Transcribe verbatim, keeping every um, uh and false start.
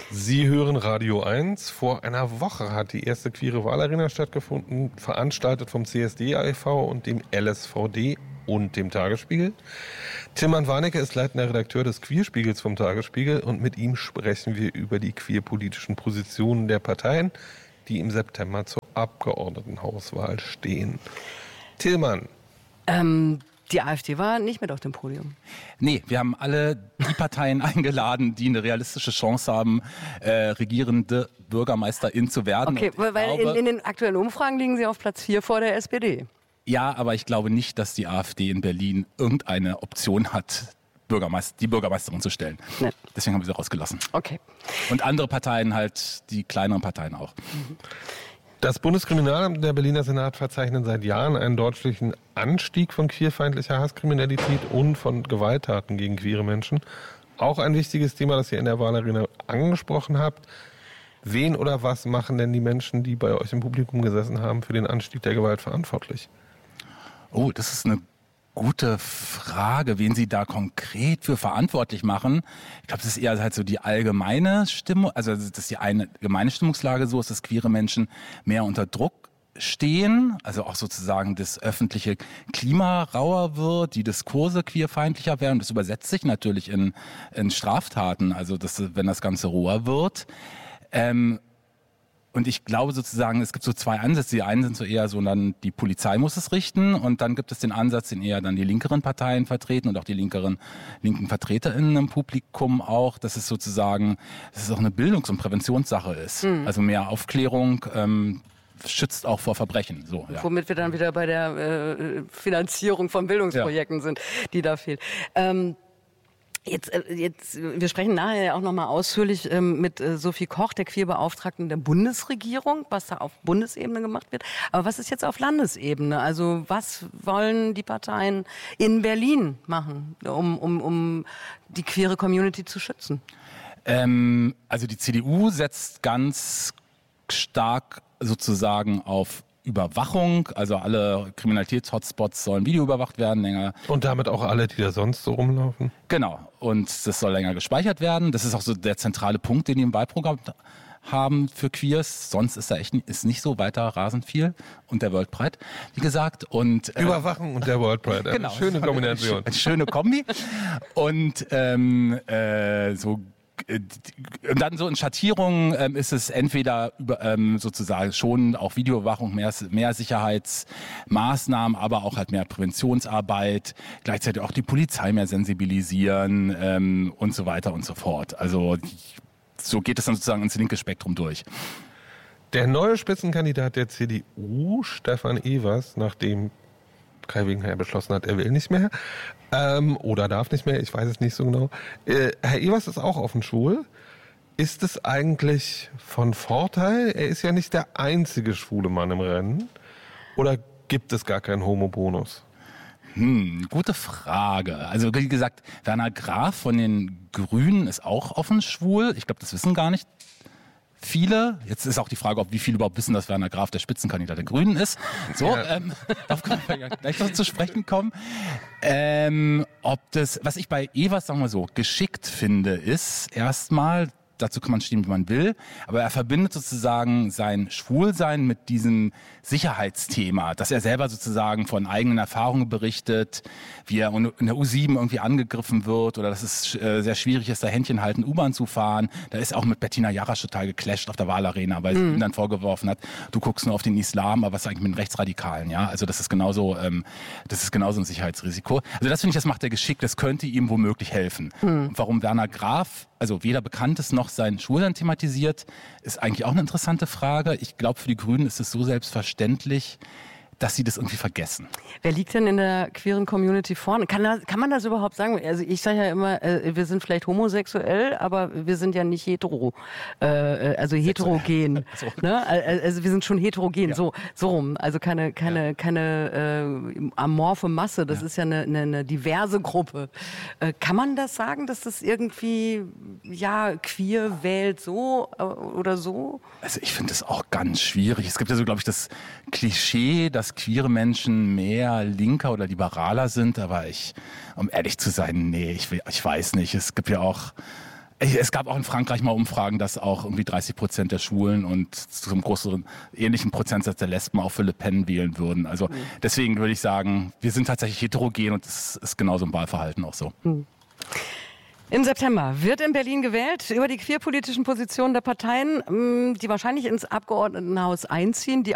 Sie hören Radio eins. Vor einer Woche hat die erste queere Wahlarena stattgefunden, veranstaltet vom C S D e V und dem L S V D und dem Tagesspiegel. Tilman Warnecke ist leitender Redakteur des Queerspiegels vom Tagesspiegel und mit ihm sprechen wir über die queerpolitischen Positionen der Parteien, die im September zur Abgeordnetenhauswahl stehen. Tilman. Ähm, die AfD war nicht mit auf dem Podium. Nee, wir haben alle die Parteien eingeladen, die eine realistische Chance haben, äh, regierende Bürgermeisterin zu werden. Okay, weil glaube, in, in den aktuellen Umfragen liegen Sie auf Platz vier vor der S P D. Ja, aber ich glaube nicht, dass die AfD in Berlin irgendeine Option hat, Bürgermeister, die Bürgermeisterin zu stellen. Nee. Deswegen haben wir sie rausgelassen. Okay. Und andere Parteien halt, die kleineren Parteien auch. Mhm. Das Bundeskriminalamt und der Berliner Senat verzeichnen seit Jahren einen deutlichen Anstieg von queerfeindlicher Hasskriminalität und von Gewalttaten gegen queere Menschen. Auch ein wichtiges Thema, das ihr in der Wahlarena angesprochen habt. Wen oder was machen denn die Menschen, die bei euch im Publikum gesessen haben, für den Anstieg der Gewalt verantwortlich? Oh, das ist eine gute Frage, wen Sie da konkret für verantwortlich machen. Ich glaube, das ist eher halt so die allgemeine Stimmung, also das ist die eine allgemeine Stimmungslage so, ist, dass queere Menschen mehr unter Druck stehen, also auch sozusagen das öffentliche Klima rauer wird, die Diskurse queerfeindlicher werden. Das übersetzt sich natürlich in, in Straftaten, also das, wenn das Ganze roher wird. Ähm, Und ich glaube sozusagen, es gibt so zwei Ansätze. Die einen sind so eher so, dann die Polizei muss es richten und dann gibt es den Ansatz, den eher dann die linkeren Parteien vertreten und auch die linkeren, linken VertreterInnen im Publikum auch, dass es sozusagen, dass es auch eine Bildungs- und Präventionssache ist. Mhm. Also mehr Aufklärung, ähm, schützt auch vor Verbrechen. So, ja. Womit wir dann wieder bei der äh, Finanzierung von Bildungsprojekten ja. sind, die da fehlt. Ähm, Jetzt, jetzt, wir sprechen nachher auch nochmal ausführlich ähm, mit äh, Sophie Koch, der Queerbeauftragten der Bundesregierung, was da auf Bundesebene gemacht wird. Aber was ist jetzt auf Landesebene? Also was wollen die Parteien in Berlin machen, um, um, um die queere Community zu schützen? Ähm, also die C D U setzt ganz stark sozusagen auf Überwachung, also alle Kriminalitäts-Hotspots sollen videoüberwacht werden länger. Und damit auch alle, die da sonst so rumlaufen? Genau, und das soll länger gespeichert werden. Das ist auch so der zentrale Punkt, den die im Wahlprogramm haben für Queers. Sonst ist da echt ist nicht so weiter rasend viel. Und der World Pride, wie gesagt. Und, äh, Überwachen und der World Pride, eine genau, schöne Kombination. Eine schöne Kombi. Und ähm, äh, so und dann so in Schattierungen ähm, ist es entweder über, ähm, sozusagen schon auch Videoüberwachung, mehr, mehr Sicherheitsmaßnahmen, aber auch halt mehr Präventionsarbeit, gleichzeitig auch die Polizei mehr sensibilisieren ähm, und so weiter und so fort. Also so geht es dann sozusagen ins linke Spektrum durch. Der neue Spitzenkandidat der C D U, Stefan Evers, nachdem Kai Wegenheier beschlossen hat, er will nicht mehr ähm, oder darf nicht mehr, ich weiß es nicht so genau. Äh, Herr Evers ist auch offen schwul. Ist es eigentlich von Vorteil? Er ist ja nicht der einzige schwule Mann im Rennen. Oder gibt es gar keinen Homo-Bonus? Hm, gute Frage. Also wie gesagt, Werner Graf von den Grünen ist auch offen schwul. Ich glaube, das wissen gar nicht viele. Jetzt ist auch die Frage, ob wie viele überhaupt wissen, dass Werner Graf der Spitzenkandidat der Grünen ist. So, ja. ähm, darauf können wir ja gleich noch zu sprechen kommen. Ähm, ob das, was ich bei Evers, sagen wir so, geschickt finde, ist erstmal, dazu kann man stehen, wie man will, aber er verbindet sozusagen sein Schwulsein mit diesem Sicherheitsthema, dass er selber sozusagen von eigenen Erfahrungen berichtet, wie er in der U sieben irgendwie angegriffen wird oder dass es äh, sehr schwierig ist, da Händchen halten, U-Bahn zu fahren. Da ist auch mit Bettina Jarasch total geclasht auf der Wahlarena, weil mhm. sie ihm dann vorgeworfen hat, du guckst nur auf den Islam, aber was ist eigentlich mit den Rechtsradikalen? Ja, also das ist genauso, ähm, das ist genauso ein Sicherheitsrisiko. Also das finde ich, das macht er geschickt, das könnte ihm womöglich helfen. Mhm. Und warum Werner Graf also weder bekannt ist noch sein Schwulsein thematisiert, ist eigentlich auch eine interessante Frage. Ich glaube, für die Grünen ist es so selbstverständlich, dass sie das irgendwie vergessen. Wer liegt denn in der queeren Community vorne? Kann, das, kann man das überhaupt sagen? Also ich sage ja immer, äh, wir sind vielleicht homosexuell, aber wir sind ja nicht hetero, äh, also heterogen. So. Ne? Also wir sind schon heterogen, ja. so so rum. Also keine keine ja. keine äh, amorphe Masse. Das ja. ist ja eine, eine, eine diverse Gruppe. Äh, kann man das sagen, dass das irgendwie ja queer wählt so äh, oder so? Also ich finde das auch ganz schwierig. Es gibt ja so, glaube ich, das Klischee, dass queere Menschen mehr linker oder liberaler sind, aber ich, um ehrlich zu sein, nee, ich, ich weiß nicht. Es gibt ja auch, Es gab auch in Frankreich mal Umfragen, dass auch irgendwie dreißig Prozent der Schwulen und zum größeren, ähnlichen Prozentsatz der Lesben auch für Le Pen wählen würden. Also mhm. deswegen würde ich sagen, wir sind tatsächlich heterogen und das ist genauso im Wahlverhalten auch so. Mhm. Im September wird in Berlin gewählt über die queerpolitischen Positionen der Parteien, die wahrscheinlich ins Abgeordnetenhaus einziehen. Die